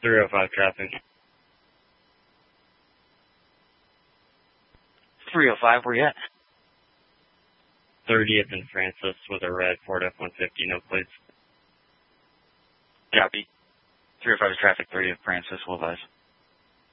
305 traffic. 305, where you at? 30th and Francis with a red Ford F-150, no plates. Copy. 305 is traffic, 30th Francis, will advise.